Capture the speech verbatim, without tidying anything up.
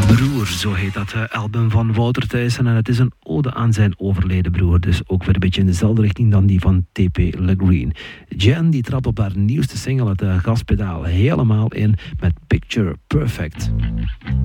Broer, zo heet dat uh, album van Wouter Thijssen. En het is een ode aan zijn overleden broer. Dus ook weer een beetje in dezelfde richting dan die van T P Legreen. Jen die trapt op haar nieuwste single het uh, gaspedaal helemaal in met Picture Perfect.